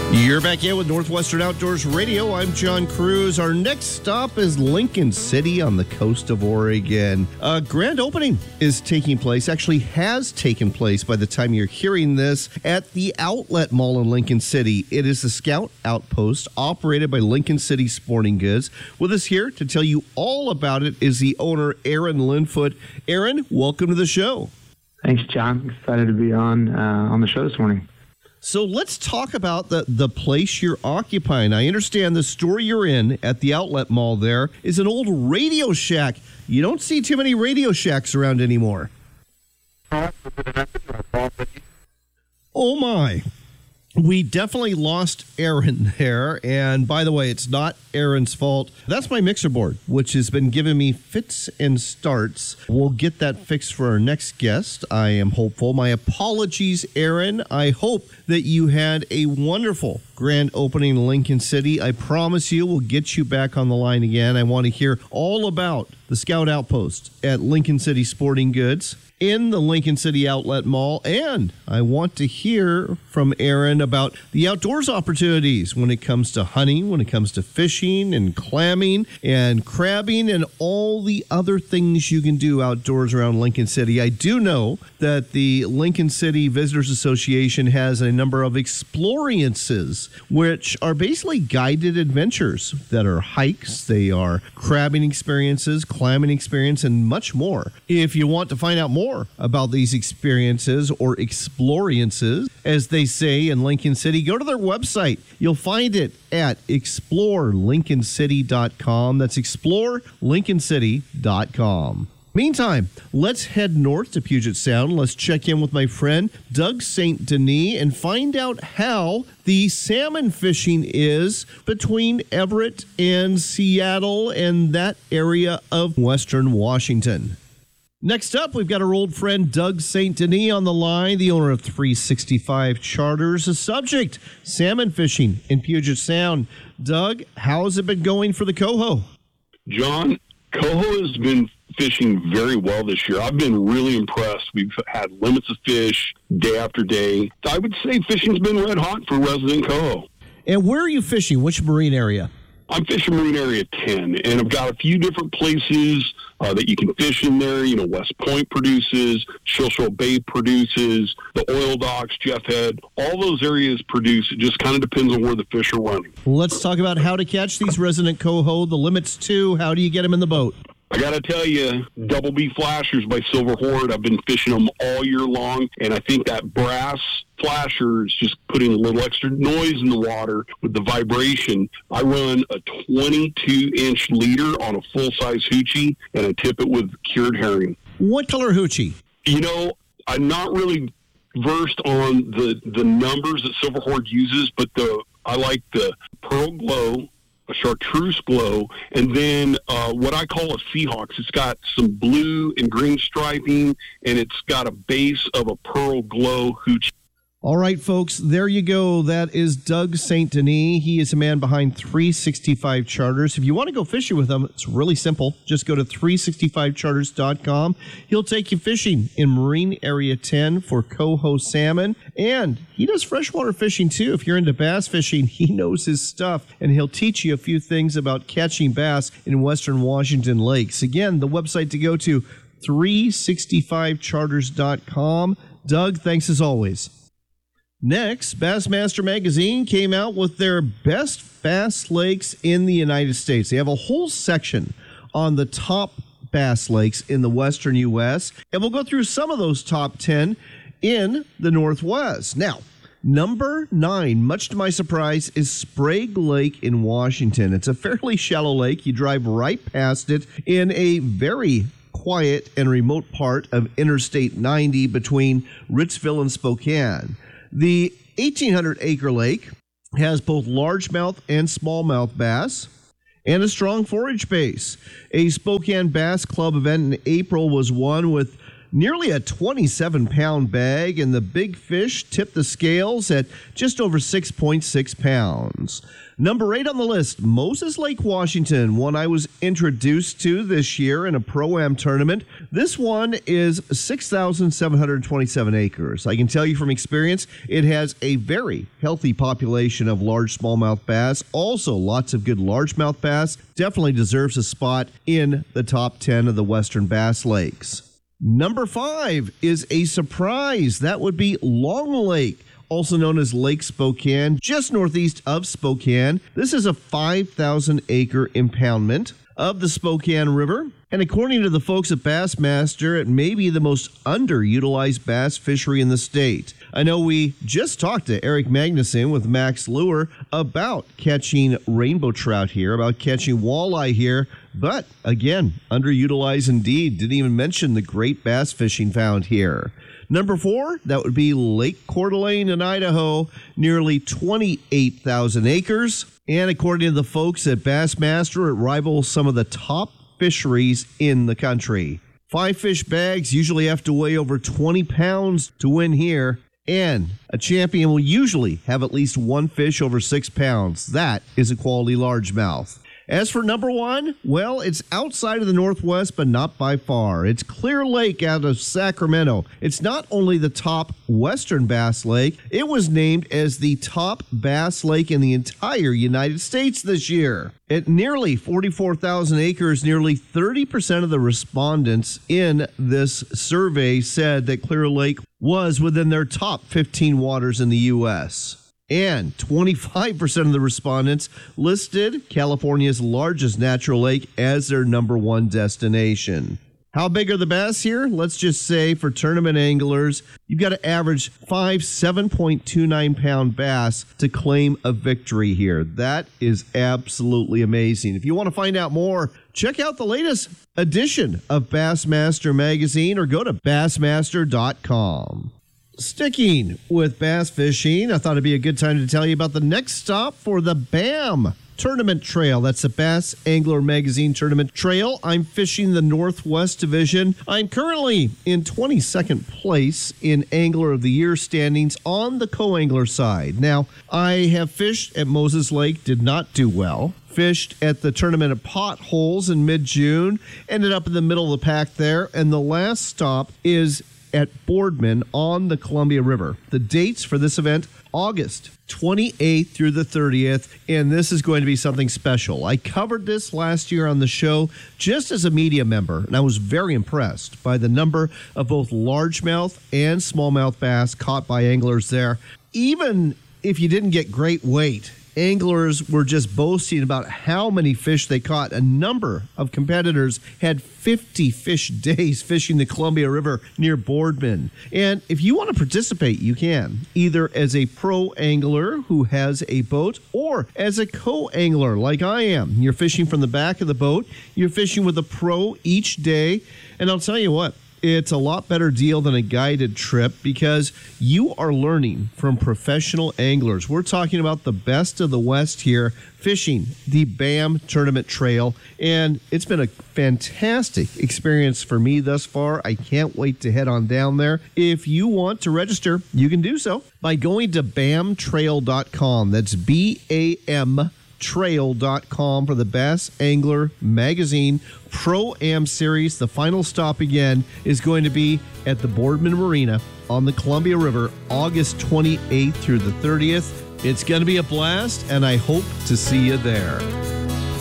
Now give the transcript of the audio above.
You're back in with Northwestern Outdoors Radio. I'm John Cruz. Our next stop is Lincoln City on the coast of Oregon. A grand opening is taking place, actually has taken place by the time you're hearing this, at the Outlet Mall in Lincoln City. It is the Scout Outpost operated by Lincoln City Sporting Goods. With us here to tell you all about it is the owner, Aaron Linfoot. Aaron, welcome to the show. Thanks, John. Excited to be on the show this morning. So let's talk about the place you're occupying. I understand the store you're in at the Outlet Mall there is an old Radio Shack. You don't see too many Radio Shacks around anymore. Oh, my. We definitely lost Aaron there. And by the way, it's not Aaron's fault. That's my mixer board, which has been giving me fits and starts. We'll get that fixed for our next guest. I am hopeful. My apologies, Aaron. I hope that you had a wonderful grand opening in Lincoln City. I promise you we'll get you back on the line again. I want to hear all about the Scout Outpost at Lincoln City Sporting Goods in the Lincoln City Outlet Mall, and I want to hear from Aaron about the outdoors opportunities when it comes to hunting, when it comes to fishing and clamming and crabbing and all the other things you can do outdoors around Lincoln City. I do know that the Lincoln City Visitors Association has a number of experiences, which are basically guided adventures that are hikes, they are crabbing experiences, clamming experience, and much more. If you want to find out more about these experiences or exploriences, as they say in Lincoln City, go to their website. You'll find it at explorelincolncity.com. That's explorelincolncity.com. Meantime, let's head north to Puget Sound. Let's check in with my friend Doug St. Denis and find out how the salmon fishing is between Everett and Seattle and that area of Western Washington. Next up, we've got our old friend Doug St. Denis on the line, the owner of 365 Charters. The subject, salmon fishing in Puget Sound. Doug, how has it been going for the coho? John, coho has been fishing very well this year. I've been really impressed. We've had limits of fish day after day. I would say fishing's been red hot for resident coho. And where are you fishing? Which marine area? I'm fishing Marine Area 10, and I've got a few different places that you can fish in there. You know, West Point produces, Shilshole Bay produces, the oil docks, Jeff Head, all those areas produce. It just kind of depends on where the fish are running. Let's talk about how to catch these resident coho, the limits too. How do you get them in the boat? I got to tell you, Double B Flashers by Silver Horde, I've been fishing them all year long, and I think that brass flasher is just putting a little extra noise in the water with the vibration. I run a 22-inch leader on a full-size hoochie, and I tip it with cured herring. What color hoochie? You know, I'm not really versed on the numbers that Silver Horde uses, but I like the Pearl Glow, a chartreuse glow, and then what I call a Seahawks. It's got some blue and green striping, and it's got a base of a pearl glow hoochie. All right, folks, there you go. That is Doug St. Denis. He is a man behind 365 Charters. If you want to go fishing with him, it's really simple. Just go to 365charters.com. He'll take you fishing in Marine Area 10 for coho salmon. And he does freshwater fishing, too. If you're into bass fishing, he knows his stuff. And he'll teach you a few things about catching bass in Western Washington lakes. Again, the website to go to, 365charters.com. Doug, thanks as always. Next, Bassmaster Magazine came out with their best bass lakes in the United States. They have a whole section on the top bass lakes in the western U.S., and we'll go through some of those top 10 in the Northwest. Now, number 9, much to my surprise, is Sprague Lake in Washington. It's a fairly shallow lake. You drive right past it in a very quiet and remote part of Interstate 90 between Ritzville and Spokane. The 1,800-acre lake has both largemouth and smallmouth bass and a strong forage base. A Spokane Bass Club event in April was won with nearly a 27-pound bag, and the big fish tipped the scales at just over 6.6 pounds. Number 8 on the list, Moses Lake, Washington, one I was introduced to this year in a Pro-Am tournament. This one is 6,727 acres. I can tell you from experience, it has a very healthy population of large smallmouth bass. Also, lots of good largemouth bass. Definitely deserves a spot in the top 10 of the Western Bass Lakes. Number 5 is a surprise. That would be Long Lake, also known as Lake Spokane, just northeast of Spokane. This is a 5,000-acre impoundment of the Spokane River. And according to the folks at Bassmaster, it may be the most underutilized bass fishery in the state. I know we just talked to Eric Magnuson with Max Lure about catching rainbow trout here, about catching walleye here, but again, underutilized indeed. Didn't even mention the great bass fishing found here. Number 4, that would be Lake Coeur d'Alene in Idaho, nearly 28,000 acres. And according to the folks at Bassmaster, it rivals some of the top fisheries in the country. 5 fish bags usually have to weigh over 20 pounds to win here. And a champion will usually have at least one fish over 6 pounds. That is a quality largemouth. As for number 1, well, it's outside of the Northwest, but not by far. It's Clear Lake out of Sacramento. It's not only the top Western Bass Lake, it was named as the top bass lake in the entire United States this year. At nearly 44,000 acres, nearly 30% of the respondents in this survey said that Clear Lake was within their top 15 waters in the U.S., and 25% of the respondents listed California's largest natural lake as their number 1 destination. How big are the bass here? Let's just say for tournament anglers, you've got to average 5 7.29-pound bass to claim a victory here. That is absolutely amazing. If you want to find out more, check out the latest edition of Bassmaster Magazine or go to bassmaster.com. Sticking with bass fishing, I thought it'd be a good time to tell you about the next stop for the BAM Tournament Trail. That's the Bass Angler Magazine Tournament Trail. I'm fishing the Northwest Division. I'm currently in 22nd place in Angler of the Year standings on the co-angler side. Now, I have fished at Moses Lake, did not do well. Fished at the Tournament of Potholes in mid-June, ended up in the middle of the pack there, and the last stop is at Boardman on the Columbia River. The dates for this event, August 28th through the 30th, and this is going to be something special. I covered this last year on the show just as a media member, and I was very impressed by the number of both largemouth and smallmouth bass caught by anglers there. Even if you didn't get great weight, anglers were just boasting about how many fish they caught. A number of competitors had 50 fish days fishing the Columbia River near Boardman. And if you want to participate, you can, either as a pro angler who has a boat or as a co-angler like I am. You're fishing from the back of the boat. You're fishing with a pro each day. And I'll tell you what, it's a lot better deal than a guided trip because you are learning from professional anglers. We're talking about the best of the West here, fishing the BAM Tournament Trail, and it's been a fantastic experience for me thus far. I can't wait to head on down there. If you want to register, you can do so by going to bamtrail.com. That's BAM trail.com for the Bass Angler Magazine Pro-Am Series. The final stop again is going to be at the Boardman Marina on the Columbia River, August 28th through the 30th. It's going to be a blast, and I hope to see you there.